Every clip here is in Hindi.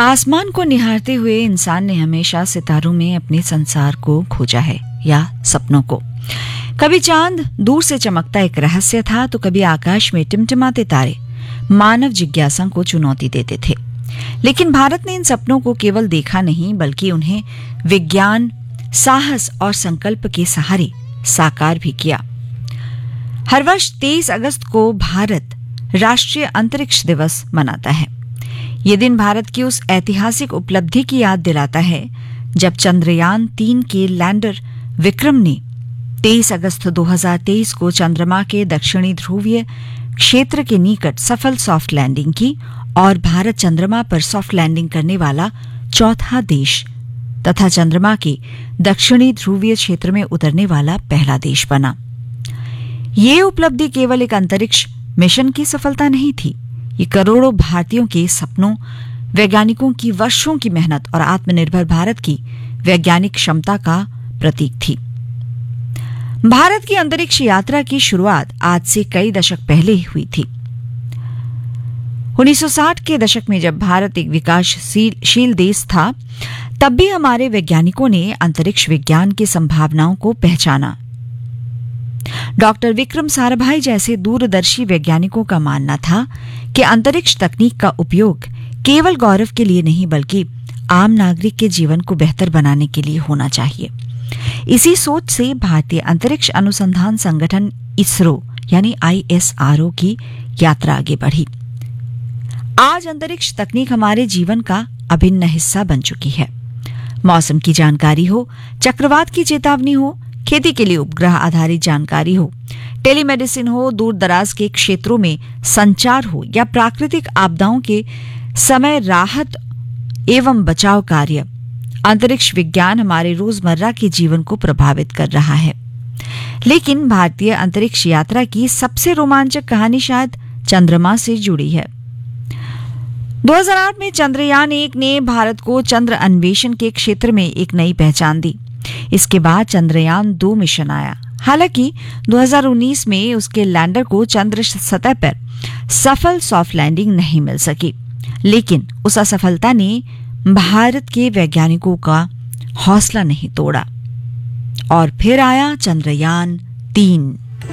आसमान को निहारते हुए इंसान ने हमेशा सितारों में अपने संसार को खोजा है या सपनों को। कभी चांद दूर से चमकता एक रहस्य था, तो कभी आकाश में टिमटिमाते तारे मानव जिज्ञासा को चुनौती देते थे। लेकिन भारत ने इन सपनों को केवल देखा नहीं, बल्कि उन्हें विज्ञान, साहस और संकल्प के सहारे साकार भी किया। हर वर्ष 23 अगस्त को भारत राष्ट्रीय अंतरिक्ष दिवस मनाता है। ये दिन भारत की उस ऐतिहासिक उपलब्धि की याद दिलाता है जब चंद्रयान 3 के लैंडर विक्रम ने 23 अगस्त 2023 को चंद्रमा के दक्षिणी ध्रुवीय क्षेत्र के निकट सफल सॉफ्ट लैंडिंग की और भारत चंद्रमा पर सॉफ्ट लैंडिंग करने वाला चौथा देश तथा चंद्रमा के दक्षिणी ध्रुवीय क्षेत्र में उतरने वाला पहला देश बना। ये उपलब्धि केवल एक अंतरिक्ष मिशन की सफलता नहीं थी, ये करोड़ों भारतीयों के सपनों, वैज्ञानिकों की वर्षों की मेहनत और आत्मनिर्भर भारत की वैज्ञानिक क्षमता का प्रतीक थी। भारत की अंतरिक्ष यात्रा की शुरुआत आज से कई दशक पहले ही हुई थी। 1960 के दशक में जब भारत एक विकासशील देश था, तब भी हमारे वैज्ञानिकों ने अंतरिक्ष विज्ञान की संभावनाओं को पहचाना। डॉक्टर विक्रम साराभाई जैसे दूरदर्शी वैज्ञानिकों का मानना था कि अंतरिक्ष तकनीक का उपयोग केवल गौरव के लिए नहीं, बल्कि आम नागरिक के जीवन को बेहतर बनाने के लिए होना चाहिए। इसी सोच से भारतीय अंतरिक्ष अनुसंधान संगठन इसरो यानी ISRO की यात्रा आगे बढ़ी। आज अंतरिक्ष तकनीक हमारे जीवन का अभिन्न हिस्सा बन चुकी है। मौसम की जानकारी हो, चक्रवात की चेतावनी हो, खेती के लिए उपग्रह आधारित जानकारी हो, टेलीमेडिसिन हो, दूर दराज के क्षेत्रों में संचार हो या प्राकृतिक आपदाओं के समय राहत एवं बचाव कार्य, अंतरिक्ष विज्ञान हमारे रोजमर्रा के जीवन को प्रभावित कर रहा है। लेकिन भारतीय अंतरिक्ष यात्रा की सबसे रोमांचक कहानी शायद चंद्रमा से जुड़ी है। 2008 में चंद्रयान 1 ने भारत को चंद्र अन्वेषण के क्षेत्र में एक नई पहचान दी। इसके बाद चंद्रयान 2 मिशन आया। हालांकि 2019 में उसके लैंडर को चंद्र सतह पर सफल सॉफ्ट लैंडिंग नहीं मिल सकी, लेकिन उस असफलता ने भारत के वैज्ञानिकों का हौसला नहीं तोड़ा और फिर आया चंद्रयान 3।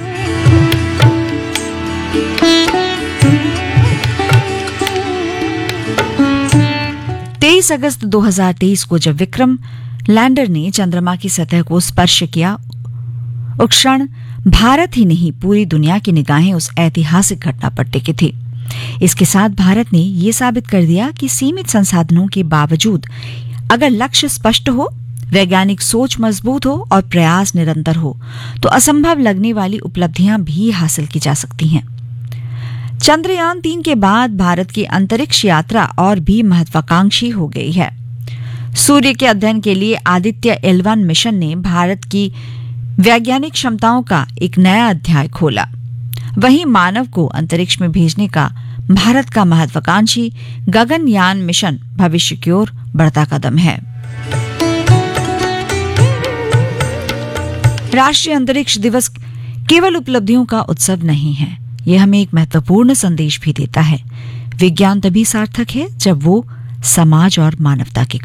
23 अगस्त 2023 को जब विक्रम लैंडर ने चंद्रमा की सतह को स्पर्श किया, उस क्षण भारत ही नहीं पूरी दुनिया की निगाहें उस ऐतिहासिक घटना पर टिकी थी। इसके साथ भारत ने यह साबित कर दिया कि सीमित संसाधनों के बावजूद अगर लक्ष्य स्पष्ट हो, वैज्ञानिक सोच मजबूत हो और प्रयास निरंतर हो, तो असंभव लगने वाली उपलब्धियां भी हासिल की जा सकती हैं। चंद्रयान 3 के बाद भारत की अंतरिक्ष यात्रा और भी महत्वाकांक्षी हो गई है। सूर्य के अध्ययन के लिए आदित्य L1 मिशन ने भारत की वैज्ञानिक क्षमताओं का एक नया अध्याय खोला। वहीं मानव को अंतरिक्ष में भेजने का भारत का महत्वाकांक्षी गगनयान मिशन भविष्य की ओर बढ़ता कदम है। राष्ट्रीय अंतरिक्ष दिवस केवल उपलब्धियों का उत्सव नहीं है, यह हमें एक महत्वपूर्ण संदेश भी देता है। विज्ञान तभी सार्थक है जब वो समाज और मानवता के